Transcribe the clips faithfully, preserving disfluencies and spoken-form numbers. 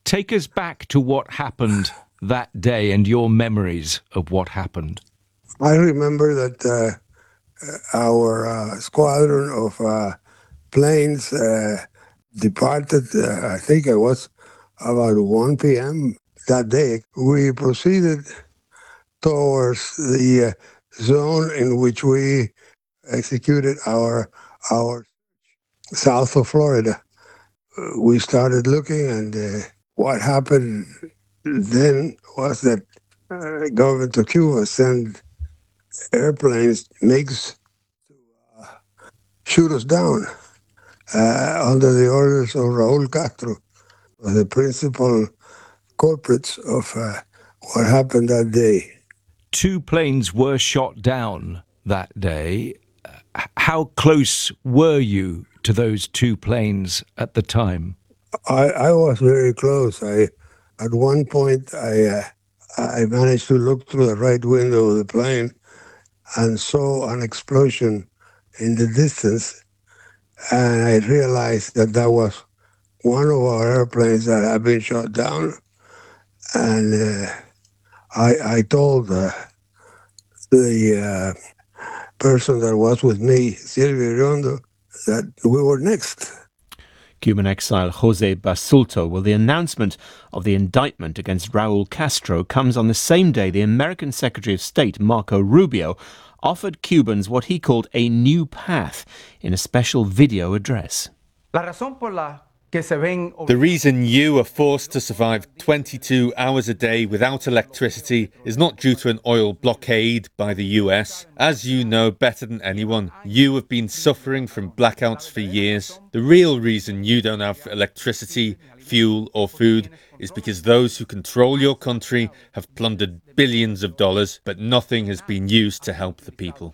Take us back to what happened that day and your memories of what happened. I remember that uh, our uh, squadron of uh, planes uh, departed, uh, I think it was about one p.m. that day. We proceeded towards the uh, zone in which we executed our our south of Florida. Uh, we started looking, and uh, what happened then was that uh, government of Cuba sent airplanes, MiGs, shoot us down uh, under the orders of Raúl Castro, the principal culprits of uh, what happened that day. Two planes were shot down that day. How close were you to those two planes at the time? I, I was very close. I, at one point, I uh, I managed to look through the right window of the plane and saw an explosion in the distance, and I realized that that was one of our airplanes that had been shot down. And uh, I I told uh, the uh, person that was with me, Silvio Riondo, that we were next. Cuban exile Jose Basulto. Well, the announcement of the indictment against Raul Castro comes on the same day the American Secretary of State, Marco Rubio, offered Cubans what he called a new path in a special video address. The reason you are forced to survive twenty-two hours a day without electricity is not due to an oil blockade by the U S. As you know better than anyone, you have been suffering from blackouts for years. The real reason you don't have electricity, fuel or food is because those who control your country have plundered billions of dollars, but nothing has been used to help the people.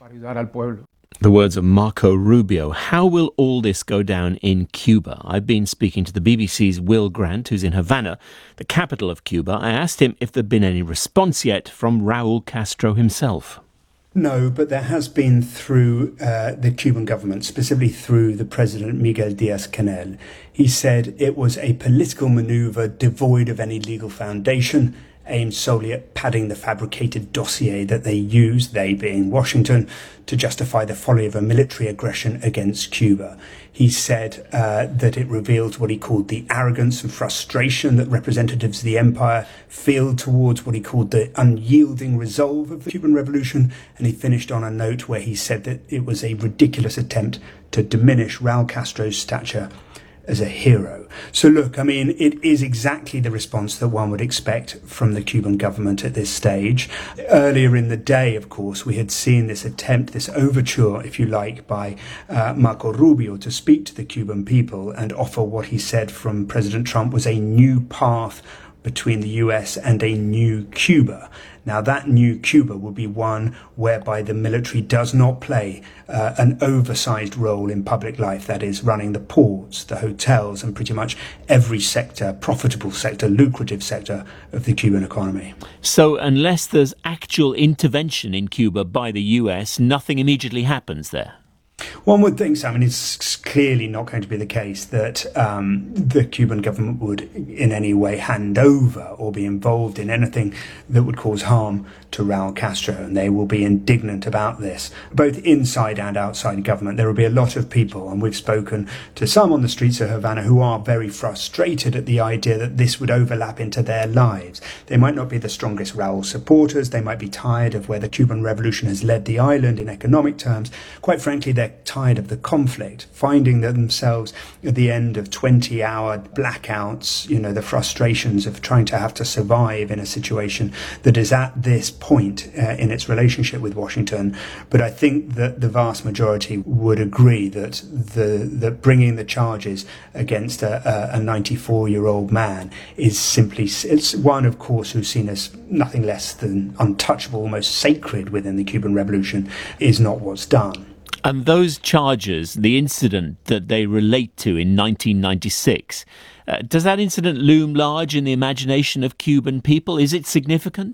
The words of Marco Rubio. How will all this go down in Cuba? I've been speaking to the B B C's Will Grant, who's in Havana, the capital of Cuba. I asked him if there'd been any response yet from Raul Castro himself. No, but there has been through uh, the Cuban government, specifically through the president Miguel Díaz-Canel. He said it was a political maneuver devoid of any legal foundation, aimed solely at padding the fabricated dossier that they used, they being Washington, to justify the folly of a military aggression against Cuba. He said uh, that it revealed what he called the arrogance and frustration that representatives of the empire feel towards what he called the unyielding resolve of the Cuban Revolution. And he finished on a note where he said that it was a ridiculous attempt to diminish Raul Castro's stature as a hero. So look, I mean, it is exactly the response that one would expect from the Cuban government at this stage. Earlier in the day, of course, we had seen this attempt, this overture, if you like, by uh, Marco Rubio to speak to the Cuban people and offer what he said from President Trump was a new path between the U S and a new Cuba. Now, that new Cuba will be one whereby the military does not play uh, an oversized role in public life, that is, running the ports, the hotels, and pretty much every sector, profitable sector, lucrative sector of the Cuban economy. So unless there's actual intervention in Cuba by the U S, nothing immediately happens there? One would think so. I mean, it's clearly not going to be the case that um, the Cuban government would in any way hand over or be involved in anything that would cause harm to Raul Castro, and they will be indignant about this, both inside and outside government. There will be a lot of people, and we've spoken to some on the streets of Havana who are very frustrated at the idea that this would overlap into their lives. They might not be the strongest Raul supporters. They might be tired of where the Cuban Revolution has led the island in economic terms. Quite frankly, they're tired of the conflict, finding themselves at the end of twenty-hour blackouts, you know, the frustrations of trying to have to survive in a situation that is at this point uh, in its relationship with Washington. But I think that the vast majority would agree that the that bringing the charges against a, a ninety-four-year-old man is simply, it's one, of course, who's seen as nothing less than untouchable, almost sacred within the Cuban Revolution, is not what's done. And those charges, the incident that they relate to in nineteen ninety-six, uh, does that incident loom large in the imagination of Cuban people? Is it significant?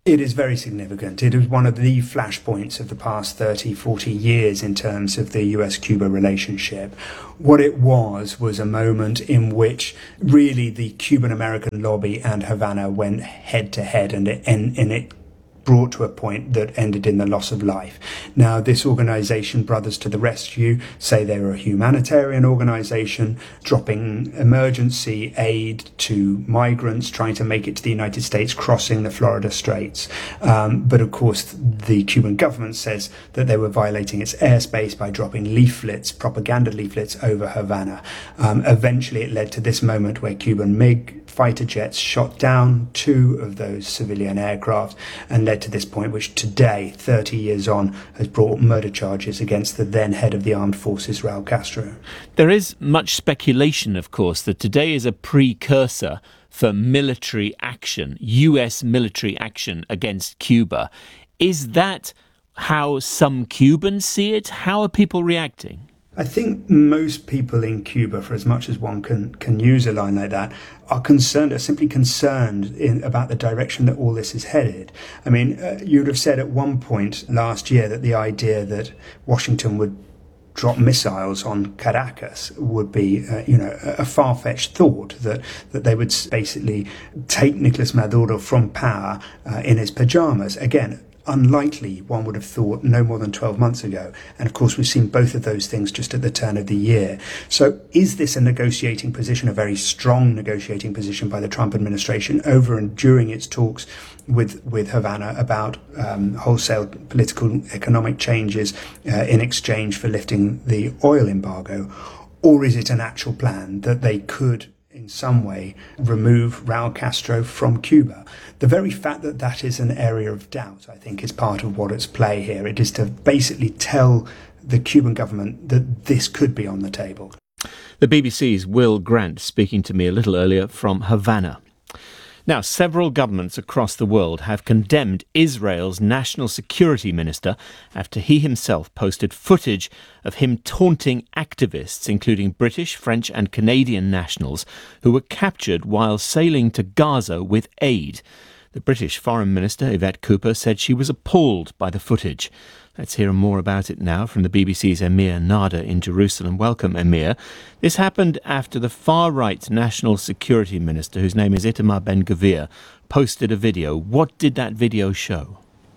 It is very significant. It is one of the flashpoints of the past thirty, forty years in terms of the U S Cuba relationship. What it was, was a moment in which really the Cuban-American lobby and Havana went head to head, and it, and, and it brought to a point that ended in the loss of life. Now, this organisation, Brothers to the Rescue, say they were a humanitarian organisation, dropping emergency aid to migrants trying to make it to the United States, crossing the Florida Straits. Um, but of course, the Cuban government says that they were violating its airspace by dropping leaflets, propaganda leaflets, over Havana. Um, eventually, it led to this moment where Cuban MiG fighter jets shot down two of those civilian aircraft and led to this point, which today, thirty years on, has brought murder charges against the then head of the armed forces, Raul Castro. There is much speculation, of course, that today is a precursor for military action, U S military action against Cuba. Is that how some Cubans see it? How are people reacting? I think most people in Cuba, for as much as one can, can use a line like that, are concerned, are simply concerned in, about the direction that all this is headed. I mean, uh, you would have said at one point last year that the idea that Washington would drop missiles on Caracas would be, uh, you know, a, a far-fetched thought, that, that they would basically take Nicolas Maduro from power uh, in his pajamas. Again, unlikely, one would have thought, no more than twelve months ago. And of course, we've seen both of those things just at the turn of the year. So is this a negotiating position, a very strong negotiating position by the Trump administration over and during its talks with, with Havana about um, wholesale political economic changes uh, in exchange for lifting the oil embargo? Or is it an actual plan that they could in some way remove Raul Castro from Cuba? The very fact that that is an area of doubt, I think, is part of what is at play here. It is to basically tell the Cuban government that this could be on the table. The B B C's Will Grant speaking to me a little earlier from Havana. Now, several governments across the world have condemned Israel's national security minister after he himself posted footage of him taunting activists, including British, French and Canadian nationals, who were captured while sailing to Gaza with aid. The British Foreign Minister, Yvette Cooper, said she was appalled by the footage. Let's hear more about it now from the B B C's Emir Nada in Jerusalem. Welcome, Emir. This happened after the far-right National Security Minister, whose name is Itamar Ben-Gvir, posted a video. What did that video show?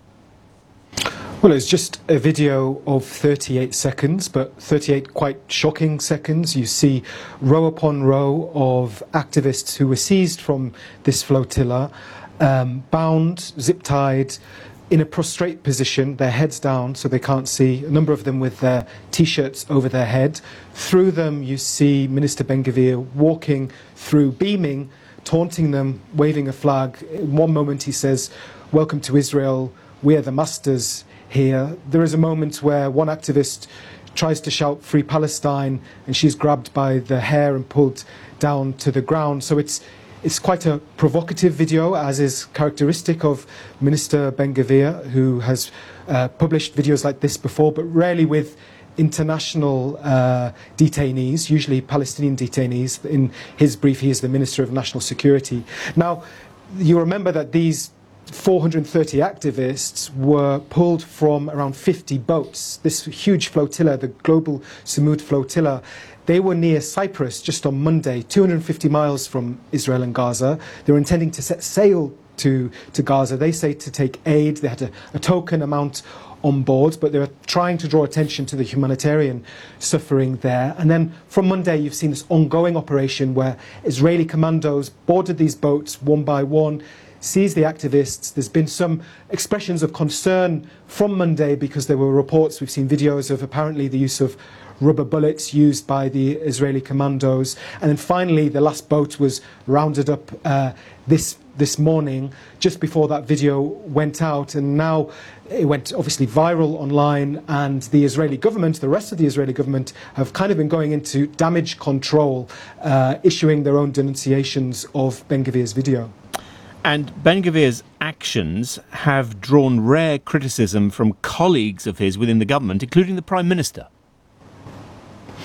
Well, it's just a video of thirty-eight seconds, but thirty-eight quite shocking seconds. You see row upon row of activists who were seized from this flotilla, um, bound, zip-tied, in a prostrate position, their heads down so they can't see, a number of them with their T-shirts over their head. Through them you see Minister Ben-Gvir walking through, beaming, taunting them, waving a flag. In one moment he says, "Welcome to Israel, we are the masters here." There is a moment where one activist tries to shout "Free Palestine" and she's grabbed by the hair and pulled down to the ground. So it's It's quite a provocative video, as is characteristic of Minister Ben-Gvir, who has uh, published videos like this before, but rarely with international uh, detainees, usually Palestinian detainees. In his brief, he is the Minister of National Security. Now, you remember that these four hundred thirty activists were pulled from around fifty boats. This huge flotilla, the Global Samud Flotilla, they were near Cyprus just on Monday, two hundred fifty miles from Israel and Gaza. They were intending to set sail to, to Gaza. They say to take aid. They had a, a token amount on board, but they were trying to draw attention to the humanitarian suffering there. And then from Monday, you've seen this ongoing operation where Israeli commandos boarded these boats one by one, seized the activists. There's been some expressions of concern from Monday because there were reports, we've seen videos of apparently the use of rubber bullets used by the Israeli commandos. And then finally, the last boat was rounded up uh, this this morning, just before that video went out. And now it went obviously viral online, and the Israeli government, the rest of the Israeli government, have kind of been going into damage control, uh, issuing their own denunciations of Ben-Gvir's video. And Ben-Gvir's actions have drawn rare criticism from colleagues of his within the government, including the Prime Minister.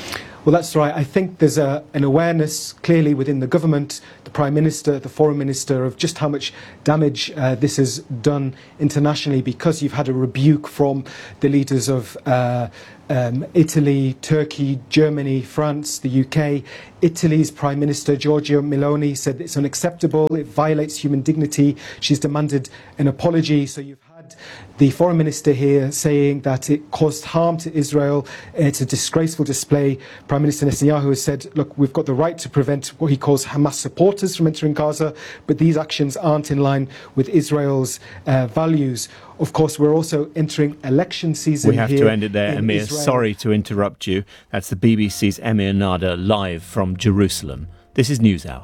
Well, that's right. I think there's a, an awareness clearly within the government, the Prime Minister, the Foreign Minister, of just how much damage uh, this has done internationally, because you've had a rebuke from the leaders of uh, um, Italy, Turkey, Germany, France, the U K. Italy's Prime Minister, Giorgia Meloni, said it's unacceptable, it violates human dignity. She's demanded an apology. So you've had the Foreign Minister here saying that it caused harm to Israel. It's a disgraceful display. Prime Minister Netanyahu has said, look, we've got the right to prevent what he calls Hamas supporters from entering Gaza, but these actions aren't in line with Israel's uh, values. Of course, we're also entering election season. We have here to end it there, in Emir. Israel. Sorry to interrupt you. That's the B B C's Emir Nada live from Jerusalem. This is NewsHour.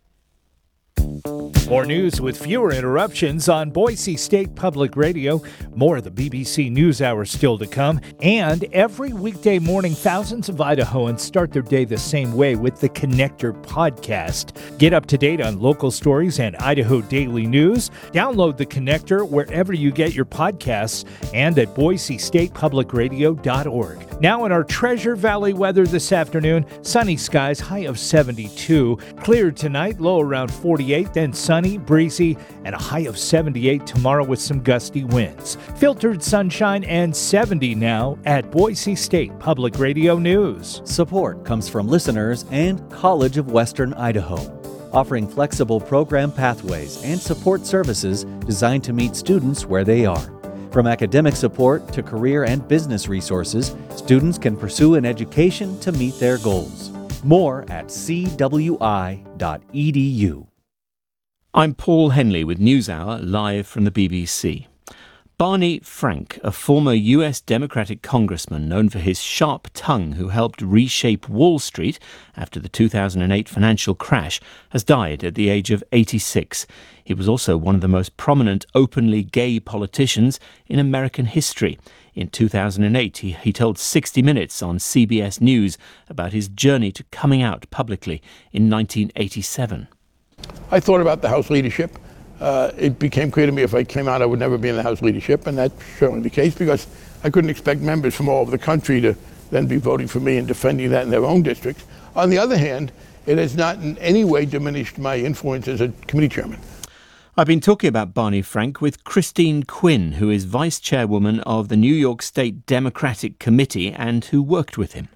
More news with fewer interruptions on Boise State Public Radio. More of the B B C NewsHour still to come. And every weekday morning, thousands of Idahoans start their day the same way with the Connector podcast. Get up to date on local stories and Idaho daily news. Download the Connector wherever you get your podcasts and at boise state public radio dot org. Now in our Treasure Valley weather this afternoon, sunny skies, high of seventy-two. Clear tonight, low around forty-eight, then sunny, breezy, and a high of seventy-eight tomorrow with some gusty winds. Filtered sunshine and seventy now at Boise State Public Radio News. Support comes from listeners and College of Western Idaho, offering flexible program pathways and support services designed to meet students where they are. From academic support to career and business resources, students can pursue an education to meet their goals. More at c w i dot e d u. I'm Paul Henley with NewsHour, live from the B B C. Barney Frank, a former U S Democratic congressman known for his sharp tongue who helped reshape Wall Street after the two thousand eight financial crash, has died at the age of eighty-six. He was also one of the most prominent openly gay politicians in American history. In two thousand eight, he, he told sixty minutes on C B S News about his journey to coming out publicly in nineteen eighty-seven. I thought about the House leadership. Uh, it became clear to me if I came out, I would never be in the House leadership, and that's certainly the case because I couldn't expect members from all over the country to then be voting for me and defending that in their own districts. On the other hand, it has not in any way diminished my influence as a committee chairman. I've been talking about Barney Frank with Christine Quinn, who is vice chairwoman of the New York State Democratic Committee and who worked with him.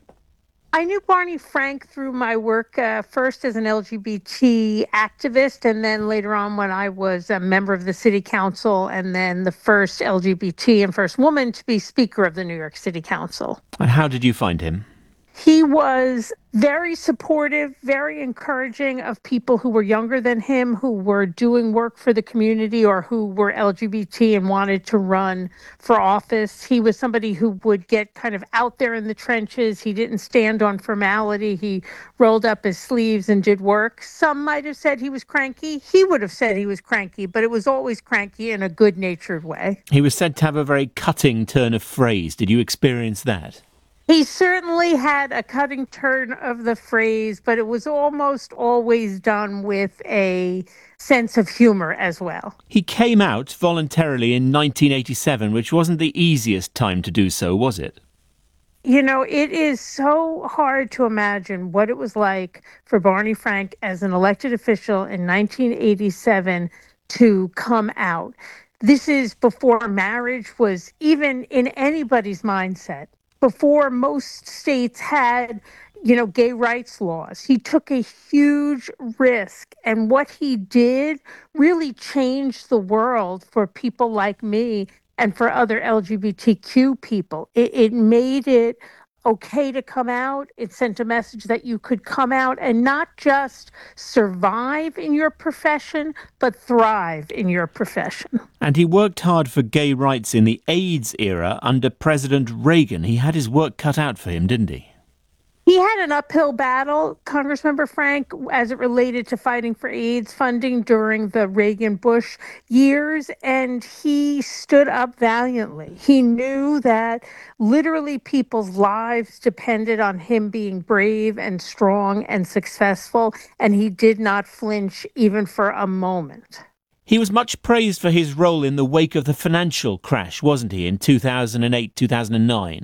I knew Barney Frank through my work uh, first as an L G B T activist, and then later on when I was a member of the city council, and then the first L G B T and first woman to be speaker of the New York City Council. And how did you find him? He was very supportive, very encouraging of people who were younger than him, who were doing work for the community or who were L G B T and wanted to run for office. He was somebody who would get kind of out there in the trenches. He didn't stand on formality. He rolled up his sleeves and did work. Some might have said he was cranky. He would have said he was cranky, but it was always cranky in a good-natured way. He was said to have a very cutting turn of phrase. Did you experience that? He certainly had a cutting turn of the phrase, but it was almost always done with a sense of humor as well. He came out voluntarily in nineteen eighty-seven, which wasn't the easiest time to do so, was it? You know, it is so hard to imagine what it was like for Barney Frank as an elected official in nineteen eighty-seven to come out. This is before marriage was even in anybody's mindset. Before most states had, you know, gay rights laws. He took a huge risk. And what he did really changed the world for people like me and for other L G B T Q people. It, it made it okay to come out. It sent a message that you could come out and not just survive in your profession, but thrive in your profession. And he worked hard for gay rights in the AIDS era under President Reagan. He had his work cut out for him, didn't he? He had an uphill battle, Congressmember Frank, as it related to fighting for AIDS funding during the Reagan-Bush years, and he stood up valiantly. He knew that literally people's lives depended on him being brave and strong and successful, and he did not flinch even for a moment. He was much praised for his role in the wake of the financial crash, wasn't he, in two thousand eight, two thousand nine?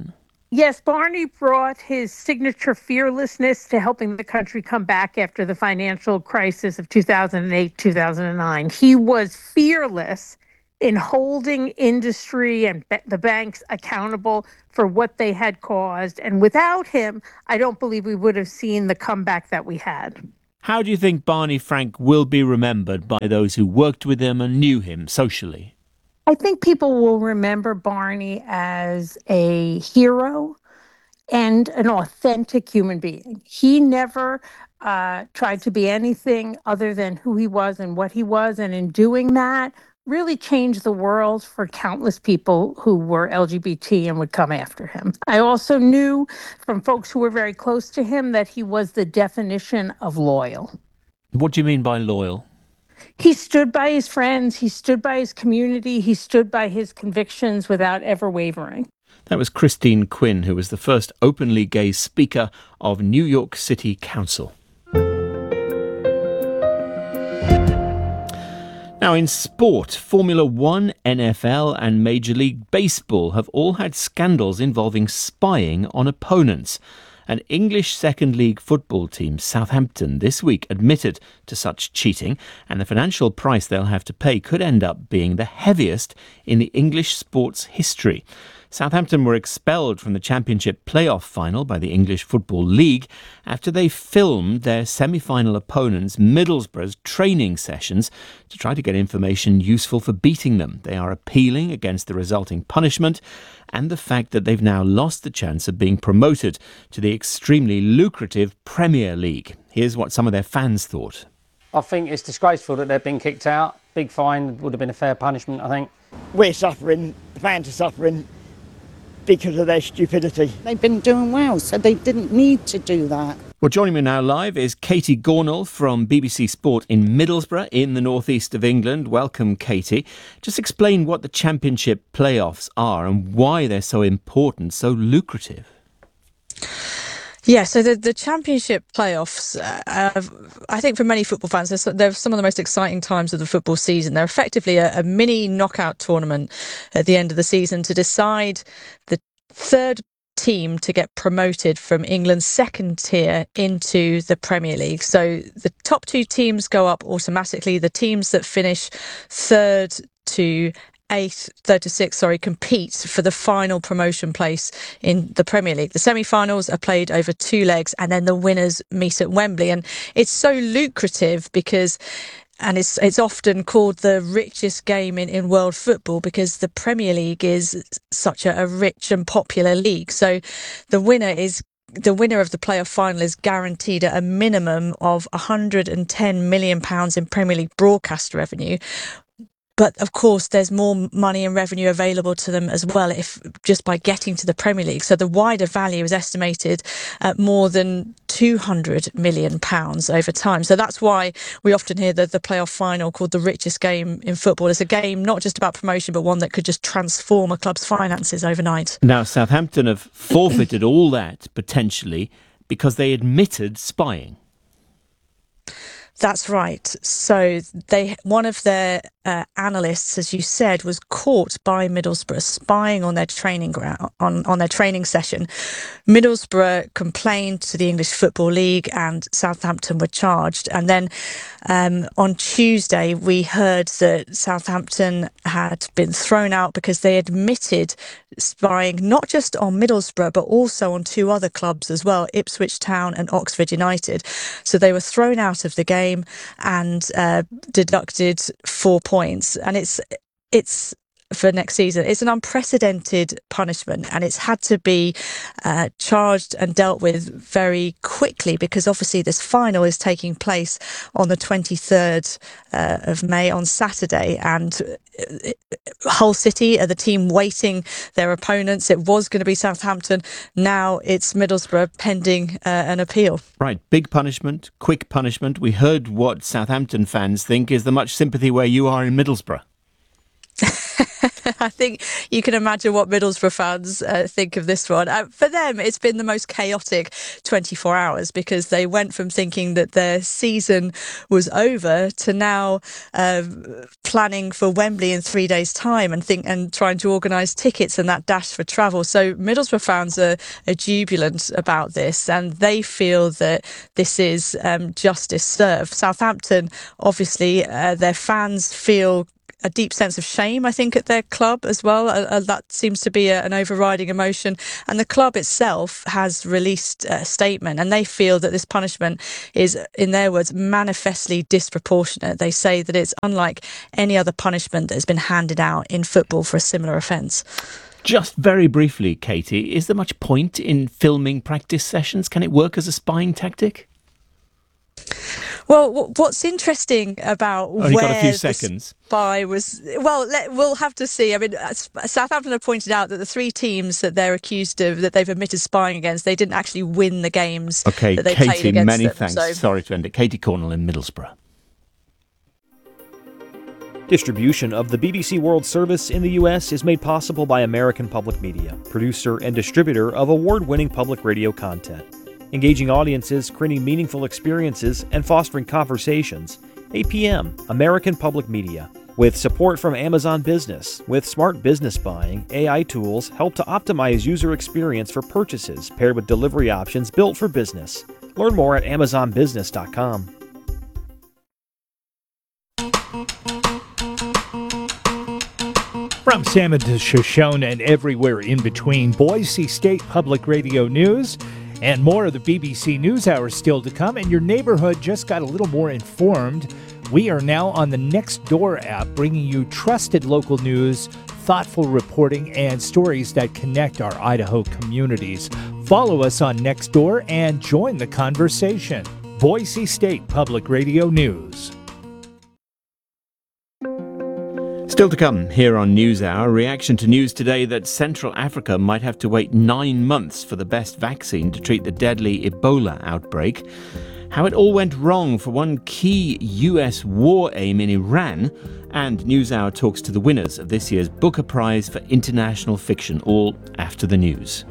Yes, Barney brought his signature fearlessness to helping the country come back after the financial crisis of two thousand eight, two thousand nine. He was fearless in holding industry and be- the banks accountable for what they had caused. And without him, I don't believe we would have seen the comeback that we had. How do you think Barney Frank will be remembered by those who worked with him and knew him socially? I think people will remember Barney as a hero and an authentic human being. He never uh, tried to be anything other than who he was and what he was. And in doing that, really changed the world for countless people who were L G B T and would come after him. I also knew from folks who were very close to him that he was the definition of loyal. What do you mean by loyal? He stood by his friends, he stood by his community, he stood by his convictions without ever wavering. That was Christine Quinn, who was the first openly gay speaker of New York City Council. Now, in sport, Formula One, N F L and Major League Baseball have all had scandals involving spying on opponents. An English second league football team, Southampton, this week admitted to such cheating, and the financial price they'll have to pay could end up being the heaviest in the English sports history. Southampton were expelled from the Championship playoff final by the English Football League after they filmed their semi-final opponents, Middlesbrough's training sessions, to try to get information useful for beating them. They are appealing against the resulting punishment and the fact that they've now lost the chance of being promoted to the extremely lucrative Premier League. Here's what some of their fans thought. I think it's disgraceful that they've been kicked out. Big fine would have been a fair punishment, I think. We're suffering, the fans are suffering because of their stupidity. They've been doing well, so they didn't need to do that. Well, joining me now live is Katie Gornall from B B C Sport in Middlesbrough in the northeast of England. Welcome, Katie. Just explain what the Championship playoffs are and why they're so important, so lucrative. Yeah, so the, the Championship playoffs, uh, I think for many football fans, they're, they're some of the most exciting times of the football season. They're effectively a, a mini knockout tournament at the end of the season to decide the third team to get promoted from England's second tier into the Premier League. So the top two teams go up automatically. The teams that finish third to eighth, third to sixth, sorry, compete for the final promotion place in the Premier League. The semi-finals are played over two legs and then the winners meet at Wembley. And it's so lucrative because And it's it's often called the richest game in, in world football because the Premier League is such a, a rich and popular league. So the winner is the winner of the playoff final is guaranteed a minimum of one hundred ten million pounds in Premier League broadcast revenue. But of course, there's more money and revenue available to them as well, if just by getting to the Premier League. So the wider value is estimated at more than two hundred million pounds over time. So that's why we often hear the, the playoff final called the richest game in football. It's a game not just about promotion, but one that could just transform a club's finances overnight. Now, Southampton have forfeited all that, potentially, because they admitted spying. That's right. So they, one of their uh, analysts, as you said, was caught by Middlesbrough spying on their training ground, on, on their training session. Middlesbrough complained to the English Football League and Southampton were charged. And then um, on Tuesday, we heard that Southampton had been thrown out because they admitted spying not just on Middlesbrough, but also on two other clubs as well, Ipswich Town and Oxford United. So they were thrown out of the game and uh, deducted four points. And it's it's for next season. It's an unprecedented punishment and it's had to be uh, charged and dealt with very quickly because obviously this final is taking place on the twenty-third uh, of May on Saturday, and Hull City are the team waiting their opponents. It was going to be Southampton. Now it's Middlesbrough pending uh, an appeal. Right, big punishment, quick punishment. We heard what Southampton fans think. Is there much sympathy where you are in Middlesbrough? I think you can imagine what Middlesbrough fans uh, think of this one. Uh, for them, it's been the most chaotic twenty-four hours because they went from thinking that their season was over to now uh, planning for Wembley in three days' time and think and trying to organise tickets and that dash for travel. So Middlesbrough fans are, are jubilant about this, and they feel that this is um, justice served. Southampton, obviously, uh, their fans feel a deep sense of shame, I think, at their club as well. Uh, uh, that seems to be a, an overriding emotion. And the club itself has released a statement, and they feel that this punishment is, in their words, manifestly disproportionate. They say that it's unlike any other punishment that has been handed out in football for a similar offence. Just very briefly, Katie, is there much point in filming practice sessions? Can it work as a spying tactic? Well, what's interesting about Only where got a few the seconds. spy was, well, let, we'll have to see. I mean, Southampton have pointed out that the three teams that they're accused of, that they've admitted spying against, they didn't actually win the games Okay, that they played Katie, against many them. thanks. So. Sorry to end it. Katie Cornell in Middlesbrough. Distribution of the B B C World Service in the U S is made possible by American Public Media, producer and distributor of award-winning public radio content. Engaging audiences, creating meaningful experiences, and fostering conversations. A P M, American Public Media. With support from Amazon Business, with smart business buying, A I tools help to optimize user experience for purchases paired with delivery options built for business. Learn more at amazon business dot com. From Salmon to Shoshone and everywhere in between, Boise State Public Radio News. And more of the B B C NewsHour still to come, and your neighborhood just got a little more informed. We are now on the Nextdoor app, bringing you trusted local news, thoughtful reporting, and stories that connect our Idaho communities. Follow us on Nextdoor and join the conversation. Boise State Public Radio News. Still to come here on NewsHour, reaction to news today that Central Africa might have to wait nine months for the best vaccine to treat the deadly Ebola outbreak. How it all went wrong for one key U S war aim in Iran. And NewsHour talks to the winners of this year's Booker Prize for International Fiction, all after the news.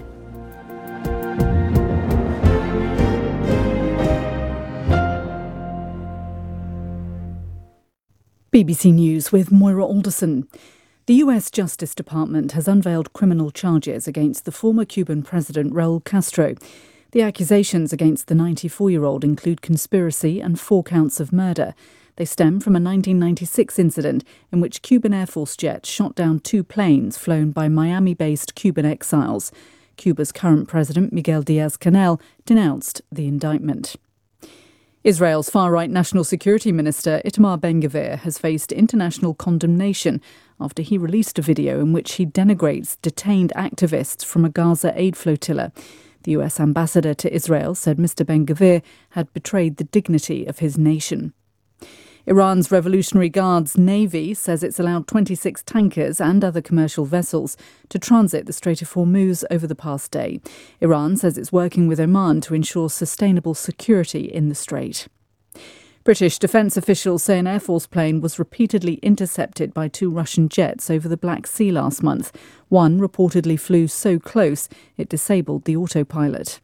B B C News with Moira Alderson. The U S Justice Department has unveiled criminal charges against the former Cuban president Raul Castro. The accusations against the ninety-four-year-old include conspiracy and four counts of murder. They stem from a nineteen ninety-six incident in which Cuban Air Force jets shot down two planes flown by Miami-based Cuban exiles. Cuba's current president, Miguel Diaz-Canel, denounced the indictment. Israel's far-right National Security Minister Itamar Ben-Gvir has faced international condemnation after he released a video in which he denigrates detained activists from a Gaza aid flotilla. The U S ambassador to Israel said Mister Ben-Gvir had betrayed the dignity of his nation. Iran's Revolutionary Guards Navy says it's allowed twenty-six tankers and other commercial vessels to transit the Strait of Hormuz over the past day. Iran says it's working with Oman to ensure sustainable security in the strait. British defence officials say an Air Force plane was repeatedly intercepted by two Russian jets over the Black Sea last month. One reportedly flew so close it disabled the autopilot.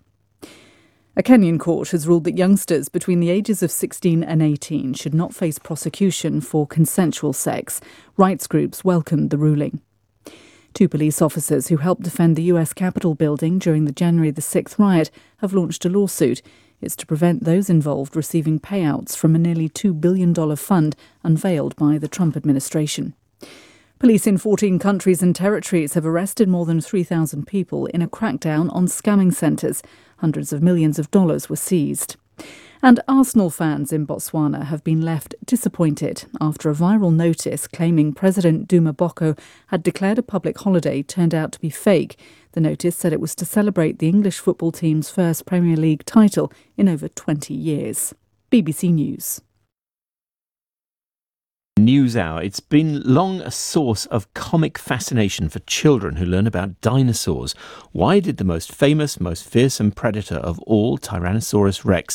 A Kenyan court has ruled that youngsters between the ages of sixteen and eighteen should not face prosecution for consensual sex. Rights groups welcomed the ruling. Two police officers who helped defend the U S Capitol building during the January the sixth riot have launched a lawsuit. It's to prevent those involved receiving payouts from a nearly two billion dollars fund unveiled by the Trump administration. Police in fourteen countries and territories have arrested more than three thousand people in a crackdown on scamming centres. Hundreds of millions of dollars were seized. And Arsenal fans in Botswana have been left disappointed after a viral notice claiming President Duma Boko had declared a public holiday turned out to be fake. The notice said it was to celebrate the English football team's first Premier League title in over twenty years. B B C News. NewsHour. It's been long a source of comic fascination for children who learn about dinosaurs. Why did the most famous, most fearsome predator of all, Tyrannosaurus rex,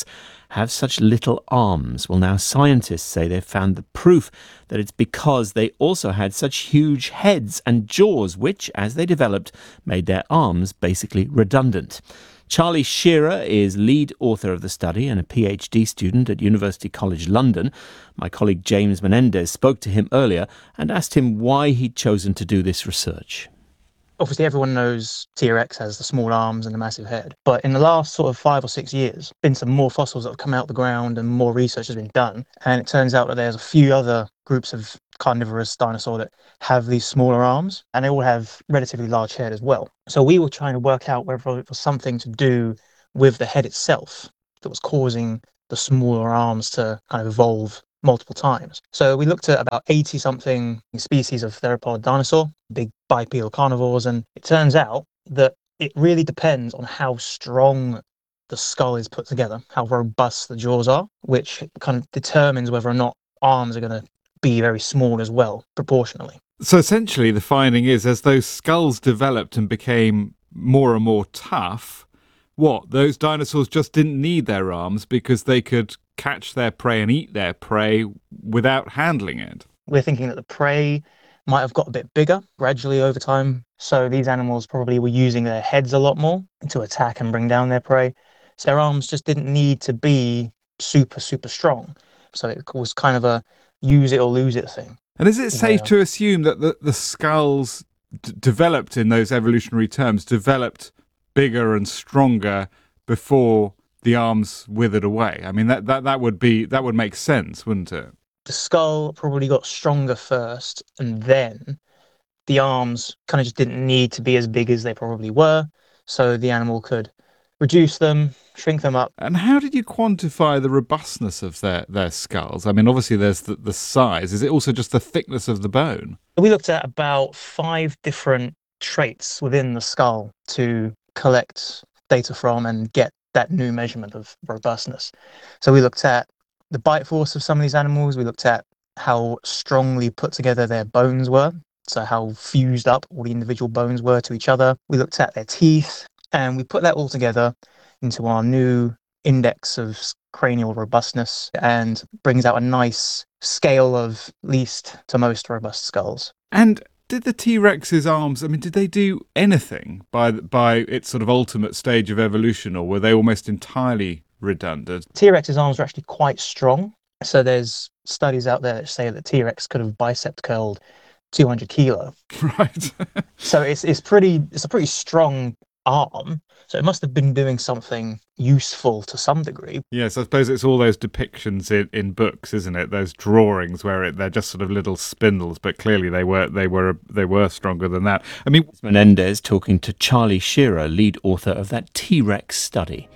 have such little arms? Well, now scientists say they've found the proof that it's because they also had such huge heads and jaws, which, as they developed, made their arms basically redundant. Charlie Shearer is lead author of the study and a PhD student at University College London. My colleague James Menendez spoke to him earlier and asked him why he'd chosen to do this research. Obviously, everyone knows T-Rex has the small arms and the massive head. But in the last sort of five or six years, been some more fossils that have come out of the ground and more research has been done. And it turns out that there's a few other groups of carnivorous dinosaur that have these smaller arms, and they all have relatively large head as well. So we were trying to work out whether it was something to do with the head itself that was causing the smaller arms to kind of evolve multiple times. So we looked at about eighty something species of theropod dinosaur, big bipedal carnivores, and it turns out that it really depends on how strong the skull is put together, how robust the jaws are, which kind of determines whether or not arms are going to be very small as well, proportionally. So essentially the finding is, as those skulls developed and became more and more tough, what, those dinosaurs just didn't need their arms because they could catch their prey and eat their prey without handling it? We're thinking that the prey might have got a bit bigger gradually over time. So these animals probably were using their heads a lot more to attack and bring down their prey. So their arms just didn't need to be super, super strong. So it was kind of a use it or lose it thing. And is it safe Yeah. to assume that the, the skulls d- developed in those evolutionary terms, developed bigger and stronger before the arms withered away? I mean, that, that, that would be that would make sense, wouldn't it? The skull probably got stronger first, and then the arms kind of just didn't need to be as big as they probably were. So the animal could reduce them, shrink them up. And how did you quantify the robustness of their, their skulls? I mean, obviously there's the, the size. Is it also just the thickness of the bone? We looked at about five different traits within the skull to collect data from and get that new measurement of robustness. So we looked at the bite force of some of these animals. We looked at how strongly put together their bones were, so how fused up all the individual bones were to each other. We looked at their teeth, and we put that all together into our new index of cranial robustness, and brings out a nice scale of least to most robust skulls. And did the T-Rex's arms, I mean, did they do anything by by its sort of ultimate stage of evolution, or were they almost entirely redundant? T-Rex's arms are actually quite strong. So there's studies out there that say that T-Rex could have bicep curled two hundred kilo. Right. So it's it's pretty it's a pretty strong arm. So it must have been doing something useful to some degree. Yes, I suppose it's all those depictions in, in books, isn't it? Those drawings where it, they're just sort of little spindles, but clearly they were they were they were stronger than that. I mean, Menendez talking to Charlie Shearer, lead author of that T-Rex study.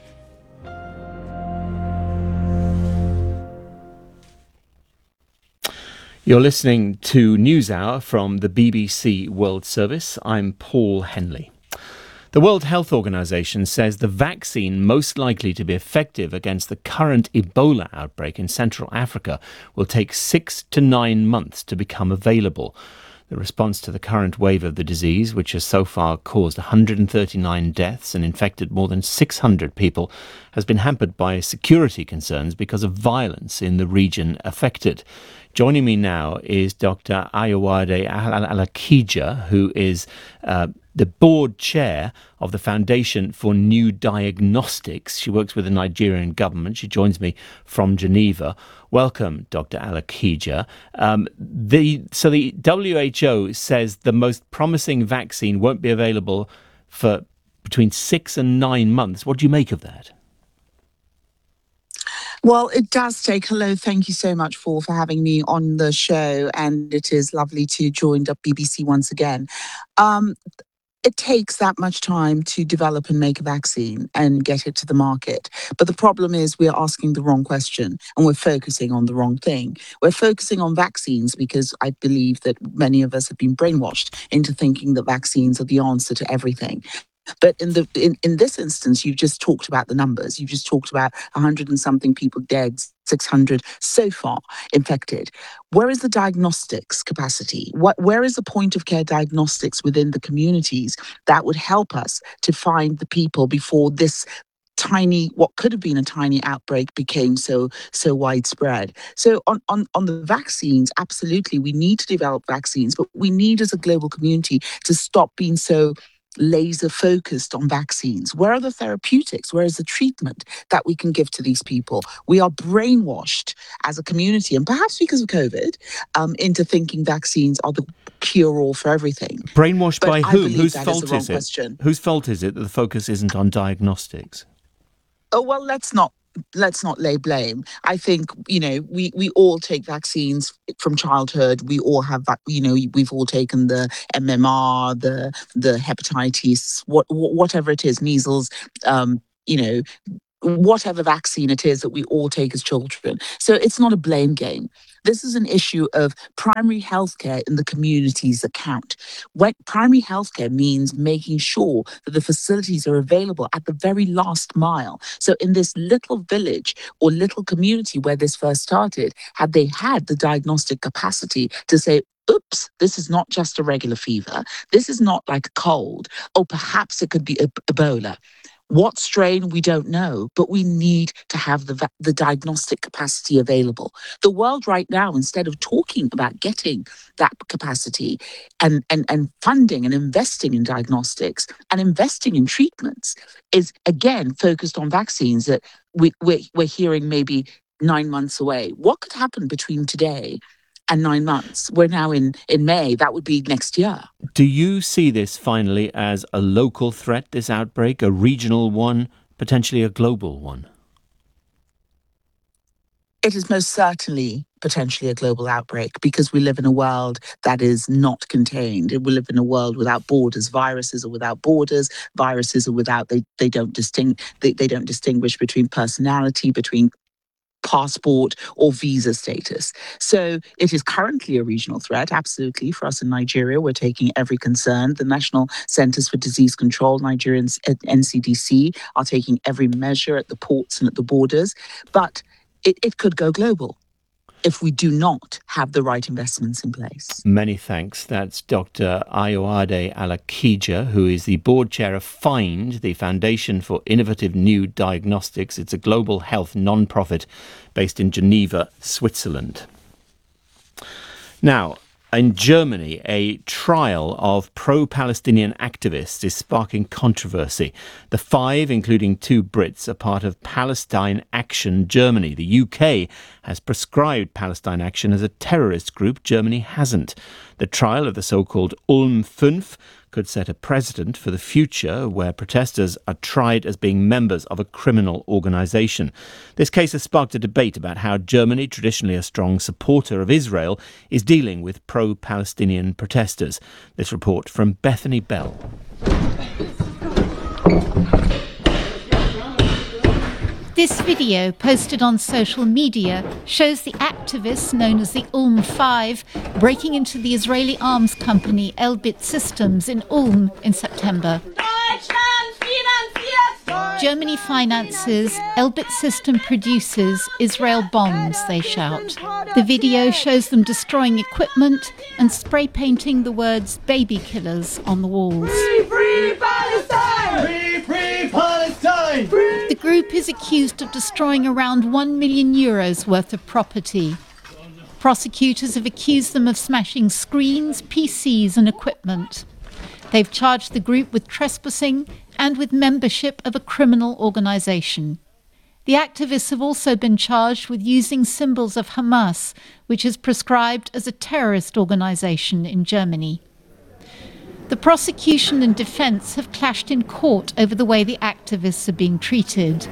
You're listening to NewsHour from the B B C World Service. I'm Paul Henley. The World Health Organization says the vaccine most likely to be effective against the current Ebola outbreak in Central Africa will take six to nine months to become available. The response to the current wave of the disease, which has so far caused one hundred thirty-nine deaths and infected more than six hundred people, has been hampered by security concerns because of violence in the region affected. Joining me now is Doctor Ayowade Alakija, who is uh, the board chair of the Foundation for New Diagnostics. She works with the Nigerian government. She joins me from Geneva. Welcome, Doctor Alakija. Um, the, so the W H O says the most promising vaccine won't be available for between six and nine months. What do you make of that? Well, it does take. Hello, thank you so much for, for having me on the show, and it is lovely to join the B B C once again. Um, it takes that much time to develop and make a vaccine and get it to the market. But the problem is we're asking the wrong question and we're focusing on the wrong thing. We're focusing on vaccines because I believe that many of us have been brainwashed into thinking that vaccines are the answer to everything. But in the in, in this instance, you've just talked about the numbers. You've just talked about a hundred and something people dead, six hundred so far infected. Where is the diagnostics capacity? What, where is the point of care diagnostics within the communities that would help us to find the people before this tiny, what could have been a tiny outbreak became so so widespread. So on, on, on the vaccines, absolutely, we need to develop vaccines, but we need as a global community to stop being so laser focused on vaccines. Where are the therapeutics? Where is the treatment that we can give to these people? We are brainwashed as a community, and perhaps because of COVID, um, into thinking vaccines are the cure-all for everything. Brainwashed But by I whom? believe Whose that fault is the wrong is it? question. Whose fault is it that the focus isn't on diagnostics? Oh, well, let's not let's not lay blame. I think, you know, we, we all take vaccines from childhood. We all have, vac- you know, we've all taken the M M R, the the hepatitis, what, whatever it is, measles, um, you know, whatever vaccine it is that we all take as children. So it's not a blame game. This is an issue of primary healthcare in the communities that count. When primary healthcare means making sure that the facilities are available at the very last mile. So in this little village or little community where this first started, had they had the diagnostic capacity to say, oops, this is not just a regular fever. This is not like a cold. Or perhaps it could be e- Ebola. What strain, we don't know, but we need to have the, va- the diagnostic capacity available. The world right now, instead of talking about getting that capacity and, and, and funding and investing in diagnostics and investing in treatments, is again focused on vaccines that we, we're, we're hearing maybe nine months away. What could happen between today and nine months? We're now in, in May. That would be next year. Do you see this finally as a local threat, this outbreak, a regional one, potentially a global one? It is most certainly potentially a global outbreak because we live in a world that is not contained. We live in a world without borders. Viruses are without borders. Viruses are without, they, they don't distinct, they, they don't distinguish between personality, between passport or visa status. So it is currently a regional threat, absolutely. For us in Nigeria, we're taking every concern. The National Centers for Disease Control, Nigerians at N C D C, are taking every measure at the ports and at the borders. But it, it could go global if we do not have the right investments in place. Many thanks. That's Doctor Ayoade Alakija, who is the board chair of FIND, the Foundation for Innovative New Diagnostics. It's a global health non-profit based in Geneva, Switzerland. Now, in Germany, a trial of pro-Palestinian activists is sparking controversy. The five, including two Brits, are part of Palestine Action Germany. The U K has prescribed Palestine Action as a terrorist group. Germany hasn't. The trial of the so-called Ulm Fünf could set a precedent for the future where protesters are tried as being members of a criminal organisation. This case has sparked a debate about how Germany, traditionally a strong supporter of Israel, is dealing with pro-Palestinian protesters. This report from Bethany Bell. This video, posted on social media, shows the activists known as the Ulm Five breaking into the Israeli arms company Elbit Systems in Ulm in September. Germany finances, Elbit System produces, Israel bombs, they shout. The video shows them destroying equipment and spray painting the words baby killers on the walls. Free, free Palestine! Free, free Palestine! Free. The group is accused of destroying around one million euros worth of property. Prosecutors have accused them of smashing screens, P Cs and equipment. They've charged the group with trespassing and with membership of a criminal organisation. The activists have also been charged with using symbols of Hamas, which is prescribed as a terrorist organisation in Germany. The prosecution and defence have clashed in court over the way the activists are being treated.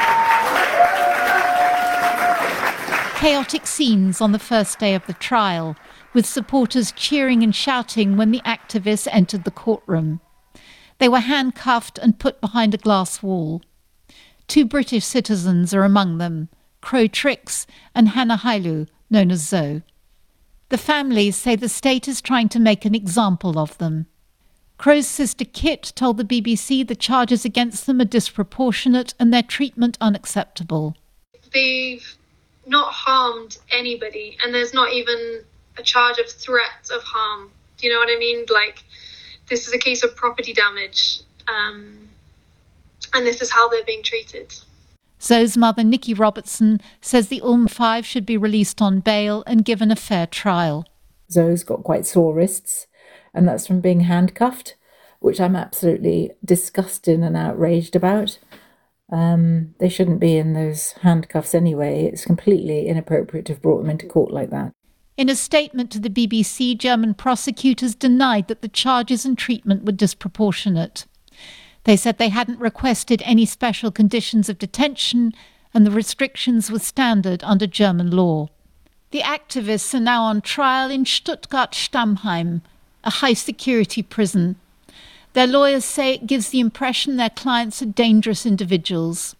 Chaotic scenes on the first day of the trial, with supporters cheering and shouting when the activists entered the courtroom. They were handcuffed and put behind a glass wall. Two British citizens are among them, Crow Trix and Hannah Hailu, known as Zoe. The families say the state is trying to make an example of them. Crow's sister Kit told the B B C the charges against them are disproportionate and their treatment unacceptable. They've not harmed anybody, and there's not even a charge of threat of harm. Do you know what I mean? Like, this is a case of property damage. Um, and this is how they're being treated. Zoe's mother, Nikki Robertson, says the Ulm Five should be released on bail and given a fair trial. Zoe's got quite sore wrists, and that's from being handcuffed, which I'm absolutely disgusted and outraged about. Um, they shouldn't be in those handcuffs anyway. It's completely inappropriate to have brought them into court like that. In a statement to the B B C, German prosecutors denied that the charges and treatment were disproportionate. They said they hadn't requested any special conditions of detention and the restrictions were standard under German law. The activists are now on trial in Stuttgart-Stammheim, a high-security prison. Their lawyers say it gives the impression their clients are dangerous individuals.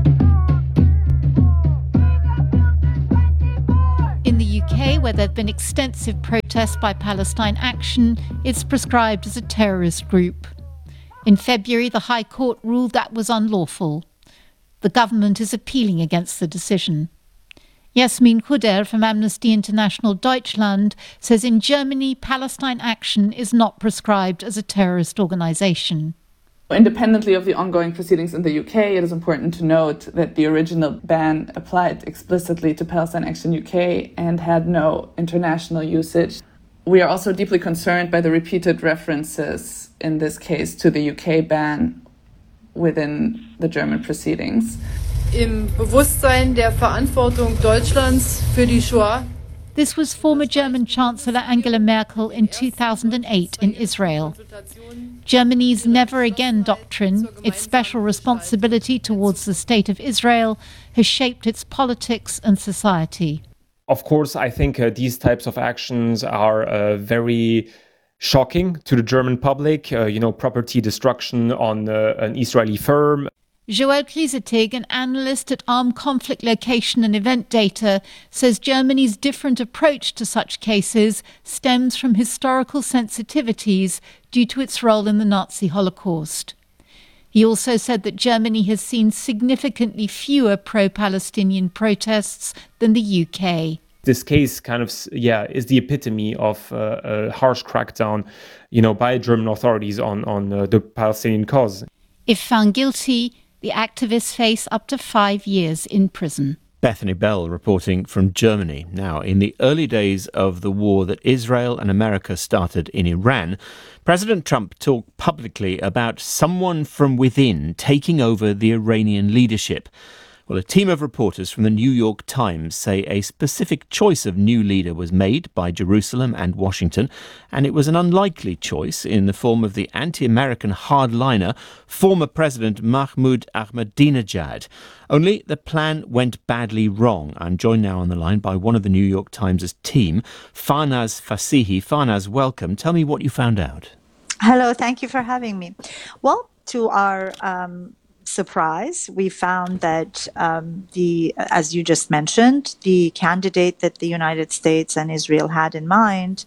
In the U K, where there have been extensive protests by Palestine Action, it's prescribed as a terrorist group. In February, the High Court ruled that was unlawful. The government is appealing against the decision. Yasmin Khuder from Amnesty International Deutschland says in Germany, Palestine Action is not prescribed as a terrorist organisation. Independently of the ongoing proceedings in the U K, it is important to note that the original ban applied explicitly to Palestine Action U K and had no international usage. We are also deeply concerned by the repeated references in this case to the U K ban within the German proceedings. Im Bewusstsein der Verantwortung Deutschlands für die Shoah. This was former German Chancellor Angela Merkel in two thousand eight in Israel. Germany's Never Again doctrine, its special responsibility towards the State of Israel, has shaped its politics and society. Of course, I think uh, these types of actions are uh, very shocking to the German public. Uh, you know, property destruction on uh, an Israeli firm. Joël Griesetig, an analyst at Armed Conflict Location and Event Data, says Germany's different approach to such cases stems from historical sensitivities due to its role in the Nazi Holocaust. He also said that Germany has seen significantly fewer pro-Palestinian protests than the U K. This case kind of, yeah, is the epitome of uh, a harsh crackdown, you know, by German authorities on, on uh, the Palestinian cause. If found guilty, the activists face up to five years in prison. Bethany Bell reporting from Germany. Now, in the early days of the war that Israel and America started in Iran, President Trump talked publicly about someone from within taking over the Iranian leadership. Well, a team of reporters from the New York Times say a specific choice of new leader was made by Jerusalem and Washington, and it was an unlikely choice in the form of the anti-American hardliner, former President Mahmoud Ahmadinejad. Only the plan went badly wrong. I'm joined now on the line by one of the New York Times' team, Farnaz Fasihi. Farnaz, welcome. Tell me what you found out. Hello, thank you for having me. Well, to our um surprise, we found that um, the, as you just mentioned, the candidate that the United States and Israel had in mind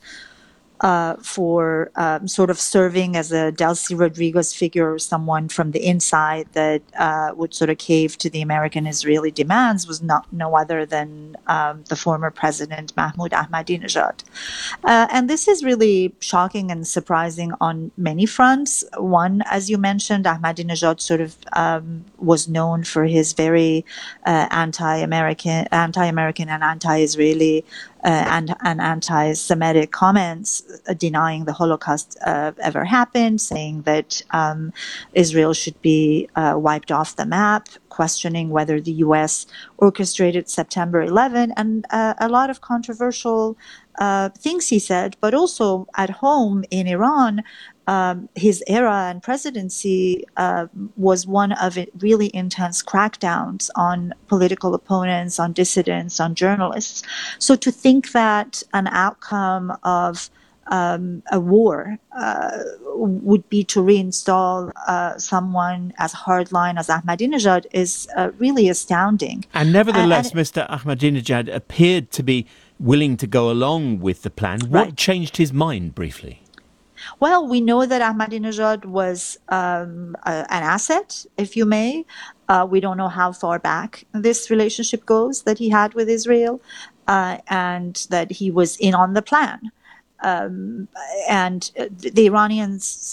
uh, for um, sort of serving as a Delcy Rodriguez figure, or someone from the inside that uh, would sort of cave to the American-Israeli demands, was not no other than um, the former president Mahmoud Ahmadinejad. Uh, and this is really shocking and surprising on many fronts. One, as you mentioned, Ahmadinejad sort of um, was known for his very uh, anti-American, anti-American and anti-Israeli Uh, and, and anti-Semitic comments uh, denying the Holocaust uh, ever happened, saying that um, Israel should be uh, wiped off the map, questioning whether the U S orchestrated September eleventh, and uh, a lot of controversial uh, things he said. But also at home in Iran, Um, his era and presidency uh, was one of really intense crackdowns on political opponents, on dissidents, on journalists. So to think that an outcome of um, a war uh, would be to reinstall uh, someone as hardline as Ahmadinejad is uh, really astounding. And nevertheless, uh, and Mister Ahmadinejad appeared to be willing to go along with the plan. What Right. changed his mind, briefly? Well, we know that Ahmadinejad was um, a, an asset, if you may. Uh, we don't know how far back this relationship goes that he had with Israel, uh, and that he was in on the plan. Um, and the Iranian sec-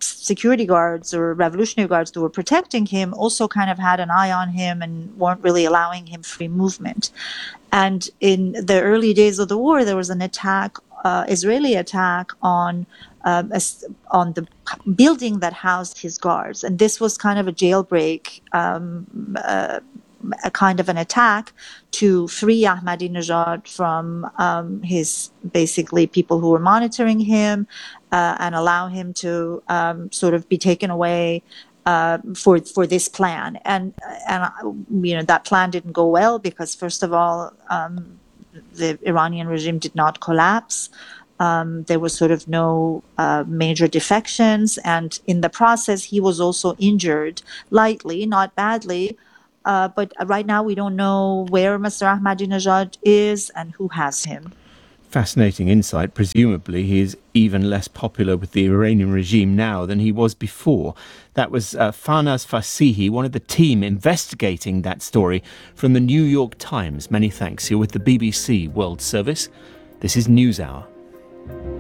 security guards or revolutionary guards that were protecting him also kind of had an eye on him and weren't really allowing him free movement. And in the early days of the war, there was an attack, uh, Israeli attack on um, on the building that housed his guards. And this was kind of a jailbreak, um, uh, a kind of an attack to free Ahmadinejad from um, his basically people who were monitoring him uh, and allow him to um, sort of be taken away uh, for for this plan. And and you know that plan didn't go well because first of all, um, the Iranian regime did not collapse. Um, there was sort of no uh, major defections, and in the process, he was also injured lightly, not badly. Uh, but right now, we don't know where Mister Ahmadinejad is and who has him. Fascinating insight. Presumably, he is even less popular with the Iranian regime now than he was before. That was uh, Farnaz Fasihi, one of the team investigating that story from the New York Times. Many thanks. You're with the B B C World Service. This is NewsHour.